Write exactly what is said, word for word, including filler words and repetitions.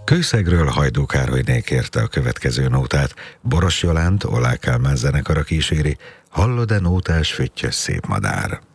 Kőszegről Hajdú Károlyné kérte a következő nótát, Boros Jolánt, Oláh Kálmán zenekara kíséri, Hallod-e nótás füttyös szép madár?